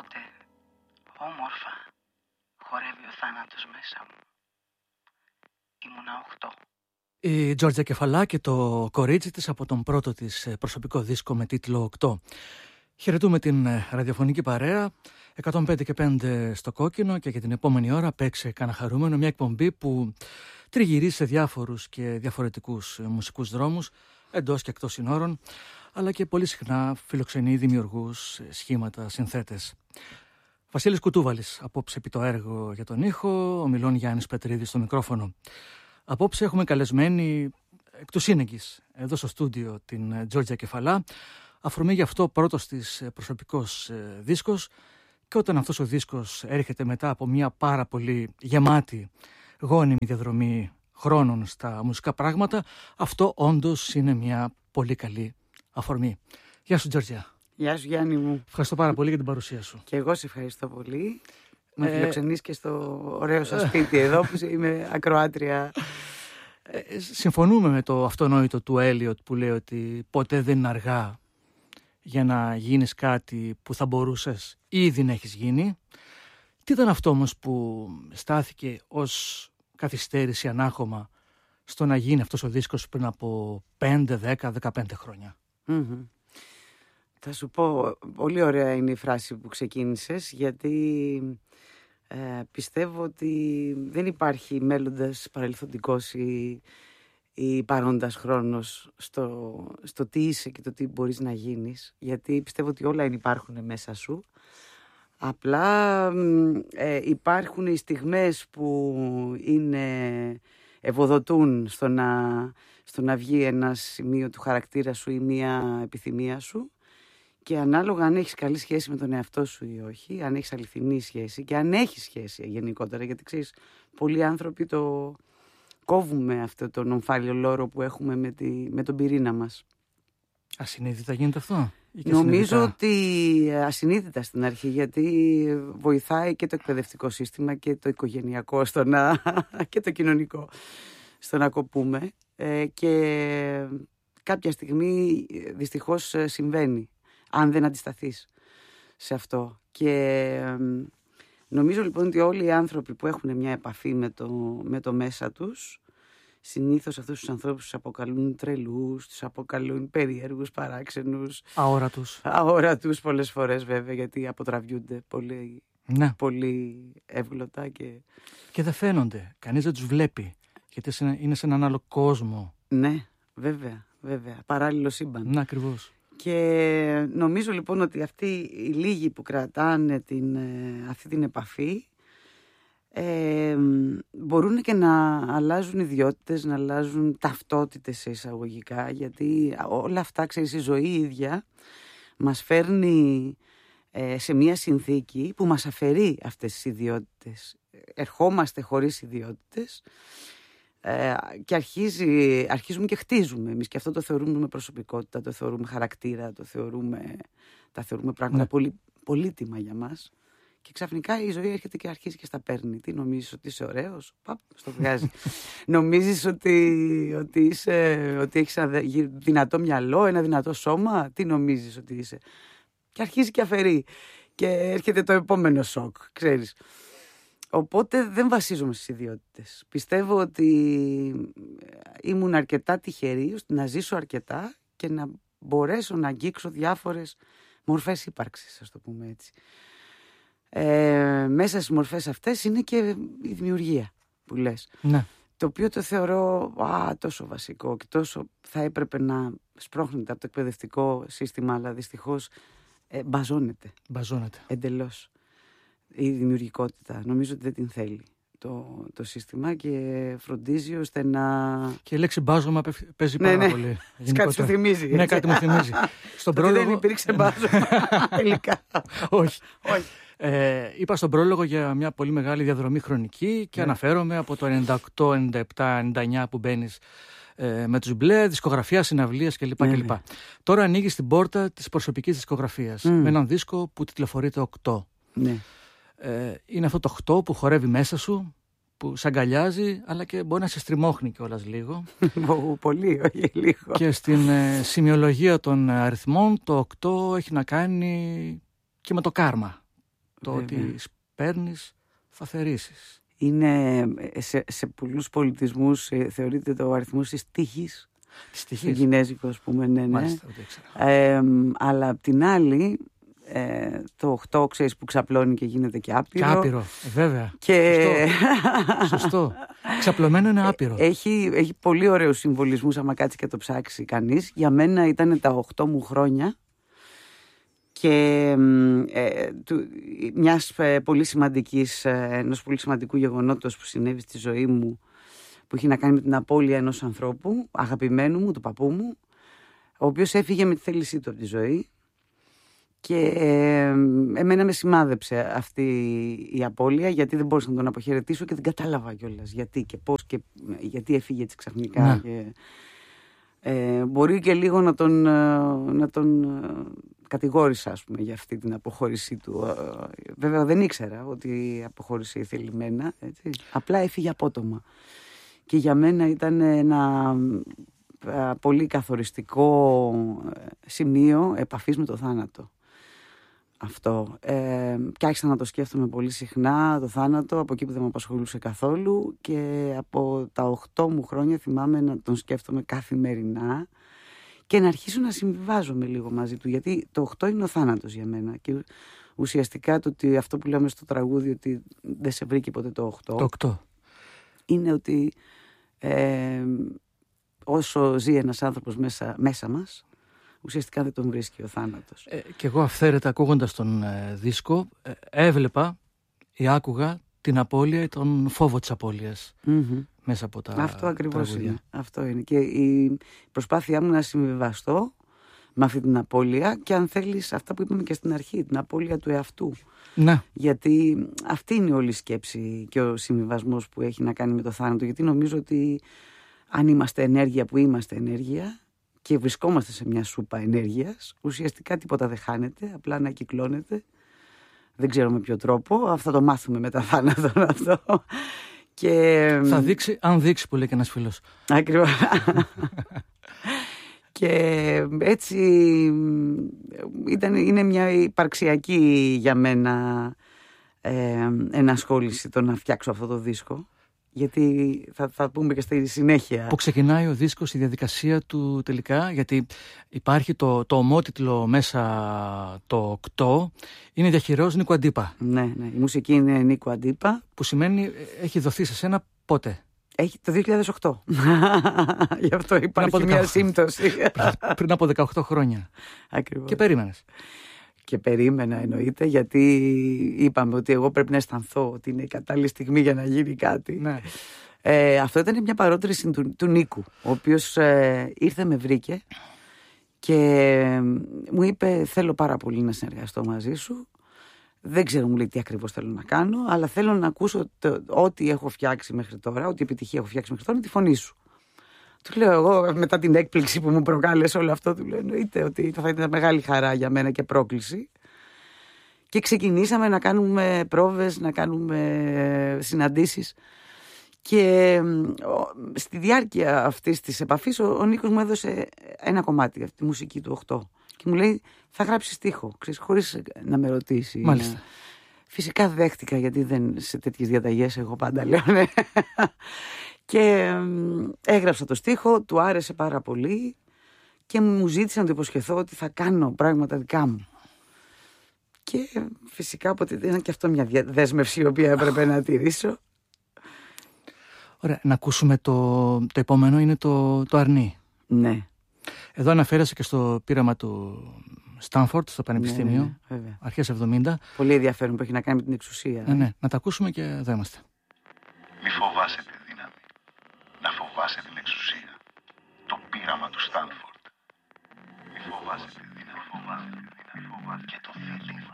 Τότε όμορφα χορεύει ο θάνατος μέσα μου. Ήμουνα 8. Η Τζόρτζια Κεφαλά και το κορίτσι της από τον πρώτο της προσωπικό δίσκο με τίτλο 8. Χαιρετούμε την ραδιοφωνική παρέα 105 και 5 στο κόκκινο και για την επόμενη ώρα παίξε κανένα χαρούμενο, μια εκπομπή που τριγυρίζει σε διάφορους και διαφορετικούς μουσικούς δρόμους εντός και εκτός συνόρων, αλλά και πολύ συχνά φιλοξενεί δημιουργούς, σχήματα, συνθέτες. Βασίλης Κουτούβαλης απόψε επί το έργο για τον ήχο, ο Μιλών Γιάννης Πετρίδης στο μικρόφωνο. Απόψε έχουμε καλεσμένη εκ του σύνεγγυς εδώ στο στούντιο την Τζόρτζια Κεφαλά. Αφορμή γι' αυτό πρώτος της προσωπικός δίσκος, και όταν αυτός ο δίσκος έρχεται μετά από μια πάρα πολύ γεμάτη γόνιμη διαδρομή χρόνων στα μουσικά πράγματα, αυτό όντως είναι μια πολύ καλή αφορμή. Γεια σου Τζόρτζια. Γεια σου Γιάννη μου. Ευχαριστώ πάρα πολύ για την παρουσία σου. Και εγώ σε ευχαριστώ πολύ. Με φιλοξενείς και στο ωραίο σας σπίτι εδώ που είμαι ακροάτρια. Συμφωνούμε με το αυτονόητο του Έλιοτ που λέει ότι ποτέ δεν είναι αργά για να γίνεις κάτι που θα μπορούσες ήδη να έχεις γίνει. Τι ήταν αυτό όμως που στάθηκε ως καθυστέρηση, ανάχωμα στο να γίνει αυτός ο δίσκος πριν από 5, 10, 15 χρόνια? Θα σου πω, πολύ ωραία είναι η φράση που ξεκίνησες, γιατί πιστεύω ότι δεν υπάρχει μέλλοντας παρελθοντικός ή παρόντας χρόνος στο τι είσαι και το τι μπορείς να γίνεις, γιατί πιστεύω ότι όλα υπάρχουν μέσα σου. Απλά υπάρχουν οι στιγμές που ευοδοτούν στο να βγει ένα σημείο του χαρακτήρα σου ή μια επιθυμία σου, και ανάλογα αν έχεις καλή σχέση με τον εαυτό σου ή όχι, αν έχεις αληθινή σχέση και αν έχεις σχέση γενικότερα, γιατί ξέρεις, πολλοί άνθρωποι το κόβουμε αυτό τον ομφάλιο λόρο που έχουμε με τον πυρήνα μας. Ασυνείδητα γίνεται αυτό? Νομίζω ότι ασυνείδητα στην αρχή, γιατί βοηθάει και το εκπαιδευτικό σύστημα και το οικογενειακό και το κοινωνικό στο να κοπούμε, και κάποια στιγμή δυστυχώς συμβαίνει αν δεν αντισταθείς σε αυτό. Και νομίζω λοιπόν ότι όλοι οι άνθρωποι που έχουν μια επαφή με το μέσα τους, συνήθως αυτούς τους ανθρώπους τους αποκαλούν τρελούς, τους αποκαλούν περίεργους, παράξενους, αόρατους πολλές φορές βέβαια, γιατί αποτραβιούνται πολύ, πολύ εύγλωτα και δεν φαίνονται, κανείς δεν τους βλέπει, γιατί είναι σε έναν άλλο κόσμο. Ναι, βέβαια, παράλληλο σύμπαν. Ναι, ακριβώς. Και νομίζω λοιπόν ότι αυτοί οι λίγοι που κρατάνε αυτή την επαφή μπορούν και να αλλάζουν ιδιότητες, να αλλάζουν ταυτότητες σε εισαγωγικά, γιατί όλα αυτά, ξέρεις, η ζωή ίδια μας φέρνει σε μια συνθήκη που μας αφαιρεί αυτές τις ιδιότητες. Ερχόμαστε χωρίς ιδιότητες και αρχίζουμε και χτίζουμε εμείς, και αυτό το θεωρούμε προσωπικότητα, το θεωρούμε χαρακτήρα, τα θεωρούμε πράγματα πολύ πολύτιμα για μας. Και ξαφνικά η ζωή έρχεται και αρχίζει και στα παίρνει. Τι νομίζεις, ότι είσαι ωραίος? Στο βγάζει. Νομίζεις ότι έχεις ένα δυνατό μυαλό, ένα δυνατό σώμα? Τι νομίζεις ότι είσαι? Και αρχίζει και αφαιρεί. Και έρχεται το επόμενο σοκ, ξέρεις. Οπότε δεν βασίζομαι στις ιδιότητες. Πιστεύω ότι ήμουν αρκετά τυχερή ώστε να ζήσω αρκετά και να μπορέσω να αγγίξω διάφορες μορφές ύπαρξης, ας το πούμε έτσι. Μέσα στις μορφές αυτές είναι και η δημιουργία που λες. Ναι. Το οποίο το θεωρώ τόσο βασικό και τόσο θα έπρεπε να σπρώχνεται από το εκπαιδευτικό σύστημα, αλλά δυστυχώς μπαζώνεται εντελώς η δημιουργικότητα. Νομίζω ότι δεν την θέλει το σύστημα και φροντίζει ώστε να... Και η λέξη μπάζωμα παίζει πάρα πολύ. Κάτι σου θυμίζει. Ναι, κάτι μου θυμίζει. Στον πρόλογο... δεν υπήρξε μπάζωμα τελικά. Όχι. Είπα στον πρόλογο για μια πολύ μεγάλη διαδρομή χρονική και αναφέρομαι από το 98, 97, 99 που μπαίνεις με τους μπλε, δισκογραφία, συναυλίες κλπ. Τώρα ανοίγεις την πόρτα της προσωπικής δισκογραφίας με έναν δίσκο που τιτλοφορείται 8. Ναι. Είναι αυτό το 8 που χορεύει μέσα σου, που σ' αγκαλιάζει, αλλά και μπορεί να σε στριμώχνει κιόλας λίγο. Πολύ, όχι λίγο. Και στην σημειολογία των αριθμών το 8 έχει να κάνει και με το κάρμα. το ότι σπέρνεις θα θερήσεις. Είναι σε πολλούς πολιτισμούς θεωρείται το αριθμός της τύχης. Στο κινέζικο, ας πούμε, ναι. Μάλιστα, δεν ήξερα. Αλλά απ' την άλλη, το 8, ξέρεις, που ξαπλώνει και γίνεται και άπειρο. Και άπειρο, βέβαια. Και... Σωστό. Ξαπλωμένο είναι άπειρο. Έχει πολύ ωραίους συμβολισμούς, άμα κάτσει και το ψάξει κανείς. Για μένα ήταν τα 8 μου χρόνια και ενός πολύ σημαντικού γεγονότος που συνέβη στη ζωή μου, που έχει να κάνει με την απώλεια ενός ανθρώπου, αγαπημένου μου, του παππού μου, ο οποίος έφυγε με τη θέλησή του από τη ζωή. Και εμένα με σημάδεψε αυτή η απώλεια, γιατί δεν μπορούσα να τον αποχαιρετήσω και δεν κατάλαβα κιόλας γιατί και πώς και γιατί έφυγε έτσι ξαφνικά. Ναι. Και, μπορεί και λίγο να τον κατηγόρησα, ας πούμε, για αυτή την αποχώρησή του. Βέβαια δεν ήξερα ότι αποχώρησε θελημένα, έτσι. Απλά έφυγε απότομα. Και για μένα ήταν ένα πολύ καθοριστικό σημείο επαφής με το θάνατο. Αυτό. Και άρχισα να το σκέφτομαι πολύ συχνά, το θάνατο, από εκεί που δεν με απασχολούσε καθόλου, και από τα 8 μου χρόνια θυμάμαι να τον σκέφτομαι καθημερινά και να αρχίσω να συμβιβάζομαι λίγο μαζί του, γιατί το 8 είναι ο θάνατος για μένα. Και ουσιαστικά το ότι αυτό που λέμε στο τραγούδι, ότι δεν σε βρήκε ποτέ το 8. Το 8. Είναι ότι όσο ζει ένας άνθρωπος μέσα μας, ουσιαστικά δεν τον βρίσκει ο θάνατος. Και εγώ αυθαίρετα, ακούγοντας τον δίσκο, έβλεπα ή άκουγα την απώλεια ή τον φόβο της απώλειας μέσα από τα Αυτό ακριβώς τραγούδια. είναι. Αυτό είναι. Και η προσπάθειά μου να συμβιβαστώ με αυτή την απώλεια, και αν θέλεις αυτά που είπαμε και στην αρχή, την απώλεια του εαυτού. Ναι. Γιατί αυτή είναι όλη η σκέψη και ο συμβιβασμός που έχει να κάνει με το θάνατο. Γιατί νομίζω ότι αν είμαστε ενέργεια που είμαστε ενέργεια και βρισκόμαστε σε μια σούπα ενέργειας, ουσιαστικά τίποτα δεν χάνεται, απλά ανακυκλώνεται. Δεν ξέρω με ποιο τρόπο, αυτό το μάθουμε μετά θάνατον αυτό. Και... Θα δείξει, αν δείξει, που λέει και ένας φίλος. Ακριβώς. Και έτσι είναι μια υπαρξιακή για μένα ενασχόληση το να φτιάξω αυτό το δίσκο. Γιατί θα πούμε και στη συνέχεια. Που ξεκινάει ο δίσκος, η διαδικασία του τελικά, γιατί υπάρχει το ομότιτλο μέσα, το 8, είναι διαχειρός Νίκου Αντίπα. Ναι, η μουσική είναι Νίκου Αντίπα. Που σημαίνει έχει δοθεί σε σένα πότε? Έχει το 2008. Γι' αυτό υπάρχει μια σύμπτωση. Πριν από 18 χρόνια. Ακριβώς. Και περίμενες. Και περίμενα, εννοείται, γιατί είπαμε ότι εγώ πρέπει να αισθανθώ ότι είναι η κατάλληλη στιγμή για να γίνει κάτι. Ναι. Αυτό ήταν μια παρότριση του Νίκου, ο οποίος ήρθε, με βρήκε και μου είπε: θέλω πάρα πολύ να συνεργαστώ μαζί σου. Δεν ξέρω, μου λέει, τι ακριβώς θέλω να κάνω, αλλά θέλω να ακούσω ό,τι έχω φτιάξει μέχρι τώρα, ό,τι επιτυχία έχω φτιάξει μέχρι τώρα, τη φωνή σου. Του λέω εγώ, μετά την έκπληξη που μου προκάλεσε όλο αυτό, του λέω: εννοείται ότι θα ήταν μεγάλη χαρά για μένα και πρόκληση. Και ξεκινήσαμε να κάνουμε πρόβες, να κάνουμε συναντήσεις. Και στη διάρκεια αυτής της επαφής ο Νίκος μου έδωσε ένα κομμάτι από τη μουσική του 8. Και μου λέει: θα γράψεις στίχο, χωρίς να με ρωτήσει. Μάλιστα. Φυσικά δέχτηκα, γιατί δεν σε τέτοιες διαταγές εγώ πάντα λέω ναι. Και έγραψα το στίχο, του άρεσε πάρα πολύ και μου ζήτησε να το υποσχεθώ ότι θα κάνω πράγματα δικά μου. Και φυσικά ήταν και αυτό μια δέσμευση η οποία έπρεπε να τηρήσω. Ωραία, να ακούσουμε το επόμενο, είναι το Αρνί. Ναι. Εδώ αναφέρεσαι και στο πείραμα του Στάνφορντ στο Πανεπιστήμιο, ναι, αρχές 70. Πολύ ενδιαφέρον που έχει να κάνει με την εξουσία. Ναι, να τα ακούσουμε και εδώ είμαστε. Μη φοβάσαι τη δύναμη, να φοβάσαι την εξουσία. Το πείραμα του Στάνφορντ. Μη φοβάσαι τη δύναμη, και το θελήμα.